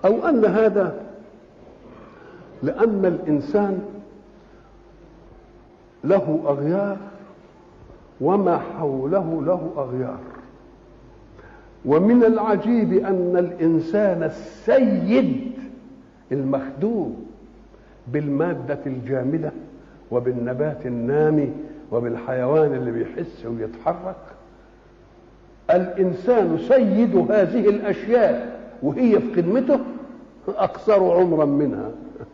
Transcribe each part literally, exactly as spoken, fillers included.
أو أن هذا لأن الإنسان له أغيار وما حوله له أغيار. ومن العجيب أن الإنسان السيد المخدوم بالمادة الجامدة وبالنبات النامي وبالحيوان اللي بيحس ويتحرك، الإنسان سيد هذه الأشياء وهي في خدمته أكثر عمرا منها.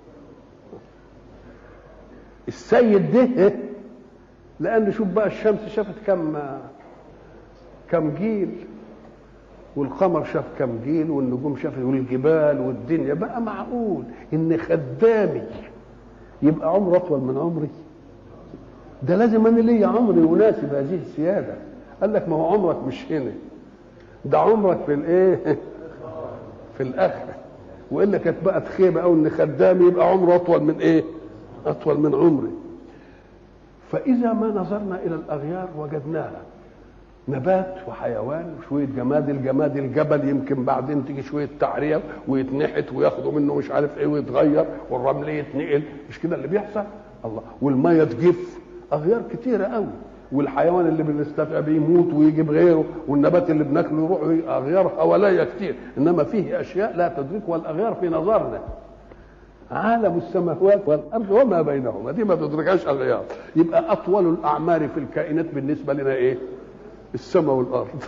السيد ده لأن شوف بقى الشمس شافت كم كم جيل، والقمر شاف كم جيل، والنجوم شافت، والجبال والدنيا. بقى معقول إن خدامي يبقى عمره أطول من عمري؟ ده لازم أنا ليا عمري يناسب هذه السيادة. قال لك ما هو عمرك مش هنا، ده عمرك في الإيه؟ في الآخرة. وإلا كانت بقت خيبة أو إن خدامي يبقى عمره أطول من إيه؟ أطول من عمري. فإذا ما نظرنا إلى الأغيار وجدناها نبات وحيوان وشوية جماد. الجماد الجبل يمكن بعدين تيجي شوية تعرية ويتنحت وياخدوا منه مش عارف إيه ويتغير، والرمل يتنقل، مش كده اللي بيحصل؟ الله. والمية تجف، أغيار كتيرة قوي. والحيوان اللي بنستفع بيه يموت ويجيب غيره، والنبات اللي بناكله يروح، أغيار حواليا كتير. إنما فيه أشياء لا تدركها الأغيار في نظرنا. عالم السماوات والارض وما بينهما دي ما تدركهاش اغيار. يبقى اطول الاعمار في الكائنات بالنسبه لنا ايه؟ السماء والارض.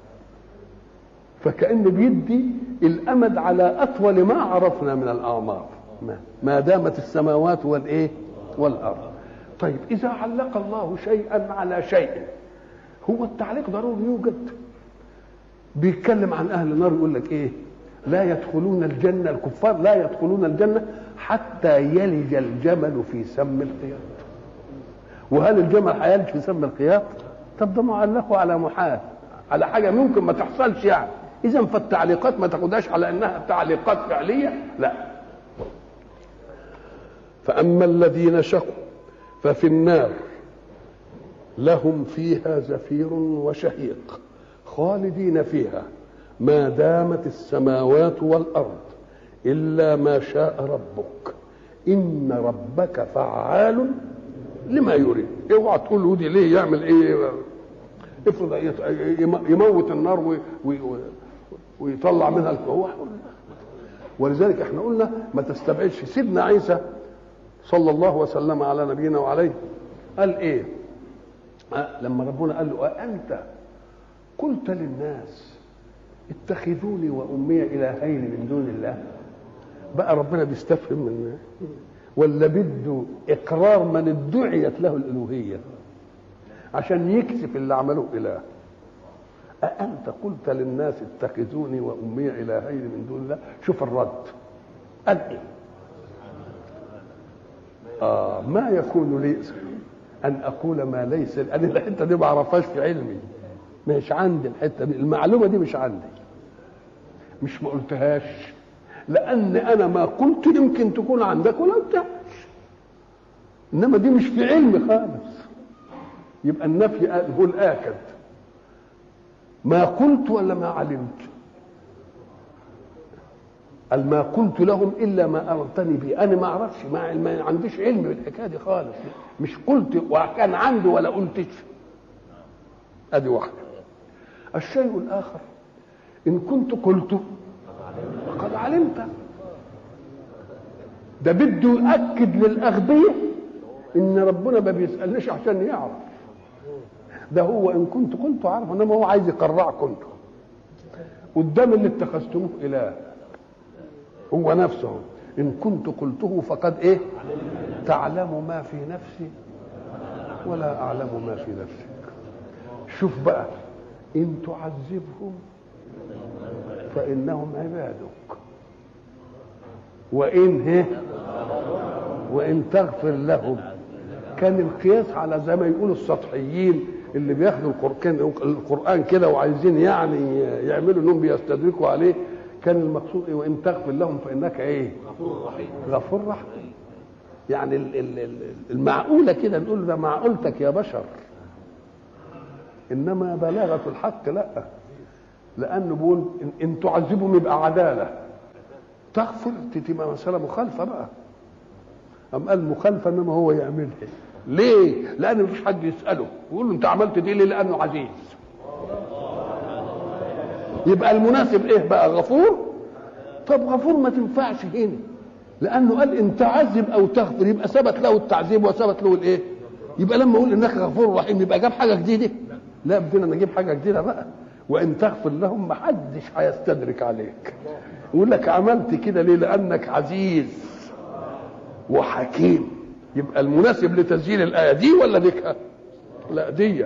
فكأنه بيدي الامد على اطول ما عرفنا من الاعمار ما دامت السماوات والايه؟ والارض. طيب اذا علق الله شيئا على شيء، هو التعليق ضروري يوجد. بيتكلم عن اهل النار يقول لك ايه؟ لا يدخلون الجنة، الكفار لا يدخلون الجنة حتى يلج الجمل في سم الخياط. وهل الجمل هيلج في سم الخياط؟ طب ده معلقه على محال، على حاجة ممكن ما تحصلش يعني. إذا فالتعليقات ما تاخدهاش على أنها تعليقات فعلية، لا. فأما الذين شقوا ففي النار لهم فيها زفير وشهيق خالدين فيها ما دامت السماوات والأرض إلا ما شاء ربك إن ربك فعال لما يريد. اوعى تقول ودي ليه يعمل ايه؟ افرض يموت النار ويطلع منها الكهوع. ولذلك احنا قلنا ما تستبعدش. سيدنا عيسى صلى الله وسلم على نبينا وعليه قال ايه لما ربنا قال له أأنت قلت للناس اتخذوني وأمي إلهين من دون الله؟ بقى ربنا بيستفهم من ولا بده إقرار من ادعيت له الألوهية عشان يكسف اللي عملوه إله. أأنت قلت للناس اتخذوني وأمي إلهين من دون الله؟ شوف الرد قال إيه؟ آه ما يكون لي أن أقول ما ليس، أنا الحتة دي ما أعرفهاش في علمي، مش عندي الحتة دي، المعلومة دي مش عندي، مش ما قلتهاش، لأن أنا ما قلت يمكن تكون عندك ولا قلتهاش، إنما دي مش في علمي خالص. يبقى النفي هو الآكد. ما قلت ولا ما علمت؟ قال ما قلت لهم إلا ما أمرتني به، أنا ما أعرفش، ما, ما عنديش علم بالحكاية دي خالص، مش قلت وكان عندي ولا قلتش. أدي واحدة. الشيء الآخر إن كنت قلت فقد علمت. ده بده يؤكد للأغبياء إن ربنا ما بيسألناش عشان يعرف، ده هو إن كنت قلت عارف، إنما هو عايز يقرعكم قدام اللي اتخذتموه إله. هو نفسه إن كنت قلته فقد إيه؟ تعلم ما في نفسي ولا أعلم ما في نفسك. شوف بقى، إن تعذبهم فإنهم عبادك وإن هي وإن تغفر لهم. كان القياس على زي ما يقولوا السطحيين اللي بياخدوا القرآن القرآن كده وعايزين يعني يعملوا انهم بيستدركوا عليه، كان المقصود ايه؟ وإن تغفر لهم فإنك ايه؟ غفور رحيم. غفور رحيم. يعني المعقولة كده نقول ده معقولتك يا بشر، إنما بلاغة الحق لا، لأنه بيقول إن تعذبهم يبقى عدالة، تغفر تبقى مسألة مخالفة بقى. أم قال مخالفة إنما هو يعملها. ليه؟ لأن مفيش حد يسأله يقول له أنت عملت دي ليه؟ لأنه عزيز. يبقى المناسب إيه بقى؟ غفور. طب غفور ما تنفعش هنا، لأنه قال إن تعذب أو تغفر يبقى ثبت له التعذيب وثبت له الإيه؟ يبقى لما أقول إنك غفور رحيم يبقى جاب حاجة جديدة؟ لا، بدنا نجيب حاجة جديدة بقى. وإن تغفر لهم ما حدش هيستدرك عليك. يقول لك عملت كده ليه؟ لأنك عزيز وحكيم. يبقى المناسب لتسجيل الآية دي ولا ديكها؟ لا دي.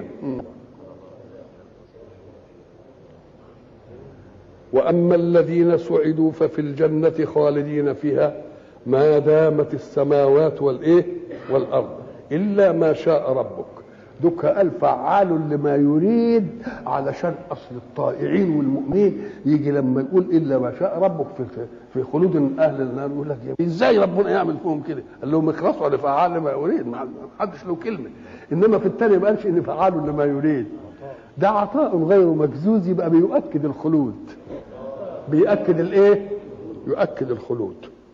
وأما الذين سعدوا ففي الجنة خالدين فيها ما دامت السماوات والإيه والأرض إلا ما شاء ربك. دوك قال فعال لما يريد، علشان أصل الطائعين والمؤمنين يجي لما يقول إلا ما شاء ربك في في خلود أهل النار يقول لك إزاي ربنا يعمل فيهم كده؟ قال لهم اخلصوا لفعال لما يريد، ما حدش له كلمة. إنما في الثاني ما قالش إن فعال لما يريد، ده عطاء غير مجزوز، يبقى بيؤكد الخلود. بيأكد الايه؟ يؤكد الخلود.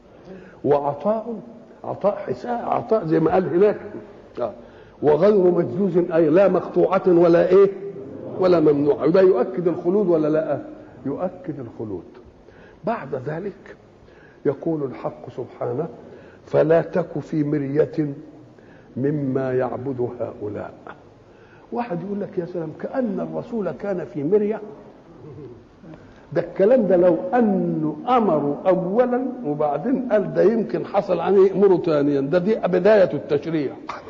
وعطاء عطاء حساب، عطاء زي ما قال هناك آه. وغير مجزوز اي لا مقطوعة ولا ايه ولا ممنوعة، يبقى يؤكد الخلود ولا لا؟ يؤكد الخلود. بعد ذلك يقول الحق سبحانه فلا تك في مرية مما يعبد هؤلاء. واحد يقول لك يا سلام كأن الرسول كان في مرية. ده الكلام ده لو انه امروا اولا وبعدين قال ده يمكن حصل عنه يامروا ثانيا، ده دي بدايه التشريع.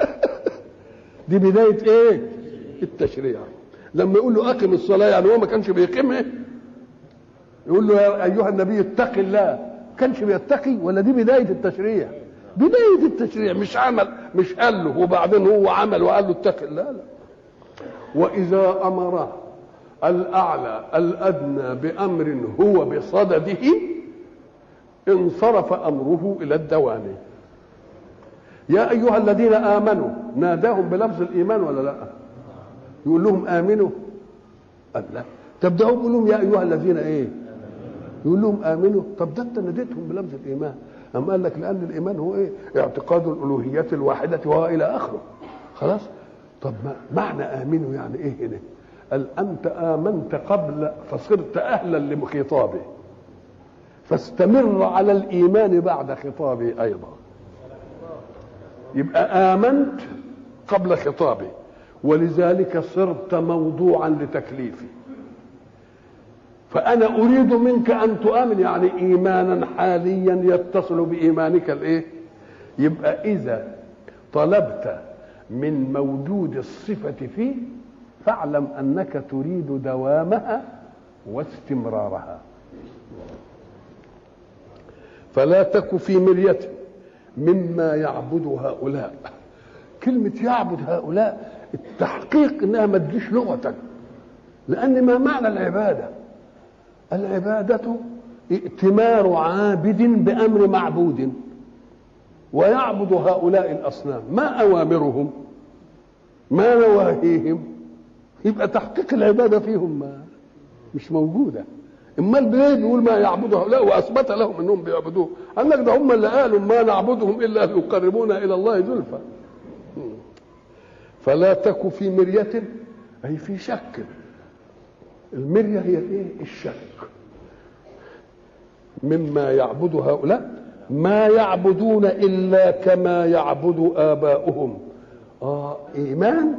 دي بدايه ايه؟ التشريع. لما يقول له اقم الصلاه يعني هو ما كانش بيقيمها؟ يقول له يا ايها النبي اتق الله، كانش بيتقي؟ ولا دي بدايه التشريع؟ بدايه التشريع، مش عمل، مش قال له وبعدين هو عمل وقال له اتق الله. لا. واذا امر الأعلى الأدنى بأمر هو بصدده انصرف أمره إلى الدوام. يا أيها الذين آمنوا ناداهم بلفظ الإيمان ولا لا؟ يقول لهم آمنوا؟ قال لا. طب ده يقول لهم يا أيها الذين إيه؟ يقول لهم آمنوا. طب ده أنت ناديتهم بلفظ الإيمان. أم قال لك لأن الإيمان هو إيه؟ اعتقاد الألوهية الواحدة وهو إلى آخره. خلاص؟ طب ما معنى آمنوا يعني إيه هنا؟ قال أنت آمنت قبل فصرت أهلا لخطابه، فاستمر على الإيمان بعد خطابه أيضا. يبقى آمنت قبل خطابه، ولذلك صرت موضوعا لتكليفي. فأنا أريد منك أن تؤمن، يعني إيمانا حاليا يتصل بإيمانك الإيه؟ يبقى إذا طلبت من موجود الصفة فيه فاعلم أنك تريد دوامها واستمرارها. فلا تك في مرية مما يعبد هؤلاء. كلمة يعبد هؤلاء التحقيق انها ما تجيش لغة، لأن ما معنى العبادة؟ العبادة ائتمار عابد بأمر معبود، ويعبد هؤلاء الأصنام. ما أوامرهم؟ ما نواهيهم؟ يبقى تحقيق العبادة فيهم ما مش موجودة. امال ليه بيقول ما يعبدوا هؤلاء واثبت لهم انهم بيعبدوه؟ قال لك ده هم اللي قالوا ما نعبدهم الا ليقربونا الى الله زلفى. فلا تك في مرية اي في شك. المرية هي ايه؟ الشك. مما يعبد هؤلاء ما يعبدون الا كما يعبد اباؤهم. اه ايمان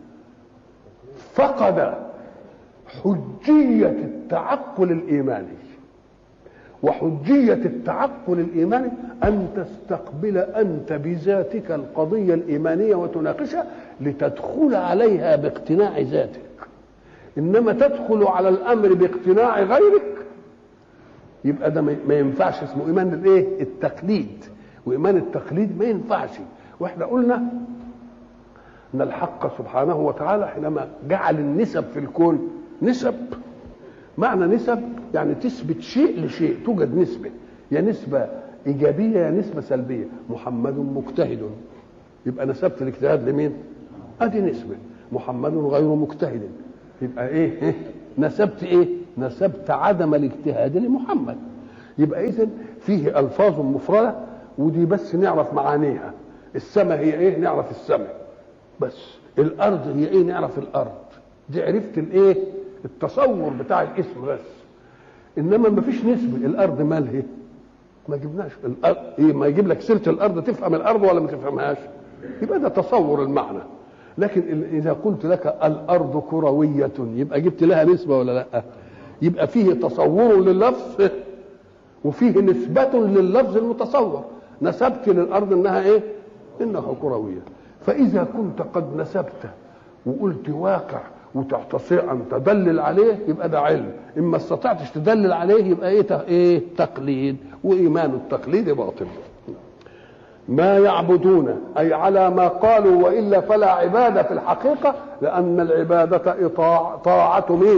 فقد حجية التعقل الإيماني. وحجية التعقل الإيماني أن تستقبل أنت بذاتك القضية الإيمانية وتناقشها لتدخل عليها باقتناع ذاتك. إنما تدخل على الأمر باقتناع غيرك يبقى ده ما ينفعش. اسمه إيمان الإيه؟ التقليد. وإيمان التقليد ما ينفعش. وإحنا قلنا أن الحق سبحانه وتعالى حينما جعل النسب في الكون، نسب معنى نسب يعني تثبت شيء لشيء، توجد نسبة، يا نسبة إيجابية يا نسبة سلبية. محمد مجتهد، يبقى نسبت الاجتهاد لمين؟ أدي نسبة. محمد غير مجتهد، يبقى إيه؟ نسبت إيه؟ نسبت عدم الاجتهاد لمحمد. يبقى إذن فيه الفاظ مفرده، ودي بس نعرف معانيها. السماء هي ايه؟ نعرف السماء بس. الارض هي ايه؟ نعرف الارض. دي عرفت الايه؟ التصور بتاع الاسم بس. انما ما فيش نسبه. الارض مالها؟ ما جبناش الارض ايه؟ ما يجيب لك سيره الارض تفهم الارض ولا ما تفهمهاش؟ يبقى ده تصور المعنى. لكن اذا قلت لك الارض كرويه يبقى جبت لها نسبه ولا لا؟ يبقى فيه تصور لللفظ وفيه نسبه لللفظ المتصور. نسبت للارض انها ايه؟ انها كرويه. فاذا كنت قد نسبت وقلت واقع وتستطيع ان تدلل عليه يبقى ده علم. اما استطعتش تدلل عليه يبقى ايه؟ ايه؟ تقليد. وايمان التقليد باطل. ما يعبدون اي على ما قالوا، والا فلا عباده في الحقيقه، لان العباده إطاع طاعه مين؟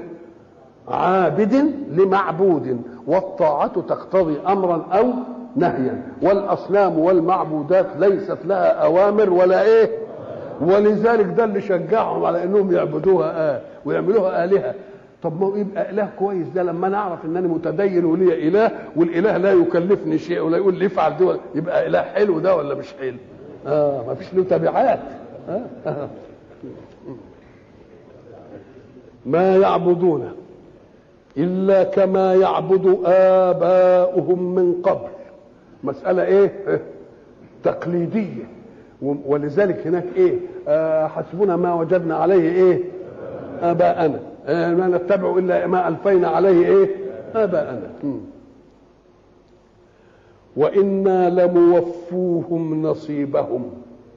عابد لمعبود، والطاعه تقتضي امرا او نهيا. والاصنام والمعبودات ليست لها اوامر ولا ايه؟ ولذلك ده اللي شجعهم على انهم يعبدوها آه ويعملوها الهه. طب ما يبقى اله كويس ده لما انا اعرف ان انا متدين ولي اله، والاله لا يكلفني شيء ولا يقول لي افعل دي، يبقى اله حلو ده ولا مش حلو؟ اه ما فيش له تبعات. آه. آه. ما يعبدون الا كما يعبد اباؤهم من قبل. مساله ايه؟ تقليديه. ولذلك هناك ايه؟ آه حسبنا ما وجدنا عليه ايه؟ اباءنا. آه ما نتبع الا ما الفينا عليه ايه؟ اباءنا. وانا لموفوهم نصيبهم،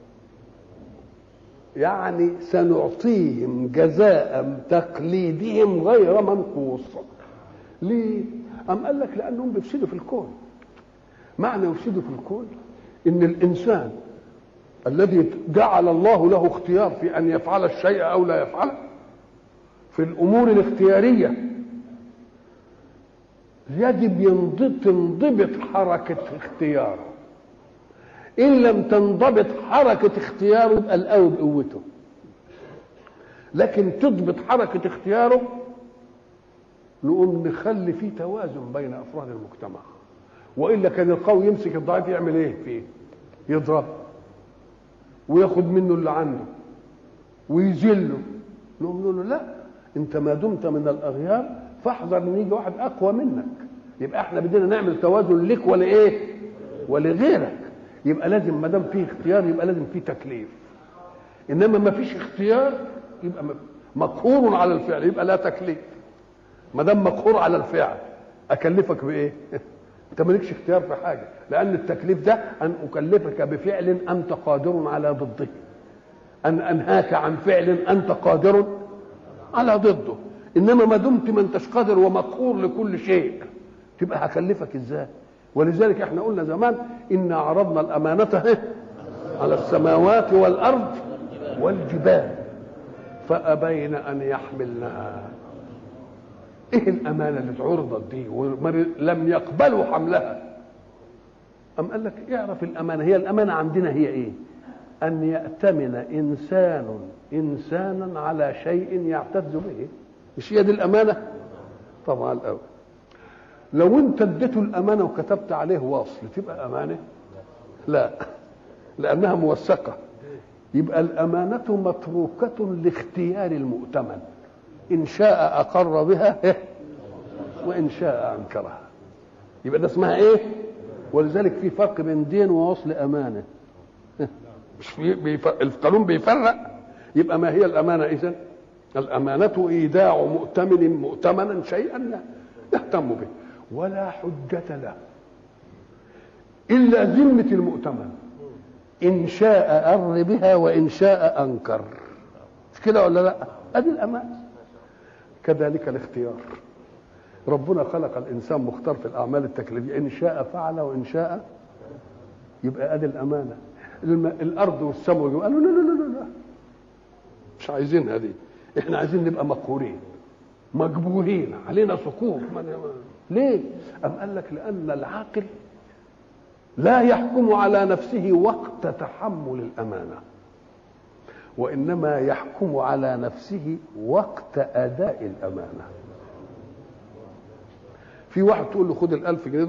يعني سنعطيهم جزاء تقليدهم غير منقوص. ليه؟ أم قال لك لانهم بيفسدوا في الكون. معنى يفسدوا في الكون ان الانسان الذي جعل الله له اختيار في ان يفعل الشيء او لا يفعله في الامور الاختياريه، يجب تنضبط حركه اختياره. ان لم تنضبط حركه اختياره يبقى القوي بقوته، لكن تضبط حركه اختياره نقوم نخلي فيه توازن بين افراد المجتمع. والا كان القوي يمسك الضعيف يعمل ايه فيه؟ يضرب وياخد منه اللي عنده ويذله. نقوم نقول له لا، انت ما دمت من الاغيار فاحذر ان يجي واحد اقوى منك. يبقى احنا بدنا نعمل توازن لك ولايه؟ ولغيرك. يبقى لازم ما دام فيه اختيار يبقى لازم فيه تكليف. انما ما فيش اختيار يبقى مقهور على الفعل، يبقى لا تكليف. ما دام مقهور على الفعل اكلفك بايه؟ انت مالكش اختيار في حاجه، لان التكليف ده ان اكلفك بفعل انت قادر على ضده، ان انهاك عن فعل انت قادر على ضده. انما ما دمت ما انتش قادر ومقهور لكل شيء تبقى هكلفك ازاي؟ ولذلك احنا قلنا زمان ان عرضنا الامانه على السماوات والارض والجبال فابين ان يحملنها. ايه الامانه اللي اتعرضت دي ولم يقبلوا حملها؟ ام قال لك اعرف الامانه. هي الامانه عندنا هي ايه؟ ان يأتمن انسان انسانا على شيء يعتز به. مش هي دي الامانه؟ طبعا الاول لو انت اديته الامانه وكتبت عليه وصل تبقى امانه؟ لا، لانها موثقه. يبقى الامانه متروكه لاختيار المؤتمن، ان شاء اقر بها وان شاء انكرها. يبقى ده اسمها ايه؟ ولذلك في فرق بين دين ووصل امانه. مش في بيفرق. القانون بيفرق. يبقى ما هي الامانه اذن؟ الامانه ايداع مؤتمن مؤتمنا شيئا يهتم به ولا حجه له الا ذمه المؤتمن، ان شاء أر بها وان شاء انكر. مش كده ولا لا؟ ادي الامانه. كذلك الاختيار. ربنا خلق الانسان مختار في الاعمال التكليفيه، ان شاء فعل وان شاء. يبقى ادي الامانه. الارض والسماء قالوا لا لا لا لا مش عايزينها دي، احنا عايزين نبقى مقهورين مجبورين علينا سقوط. ليه؟ ام قال لك لان العاقل لا يحكم على نفسه وقت تحمل الامانه، وانما يحكم على نفسه وقت اداء الامانه. في واحد تقول له خد الالف جنيه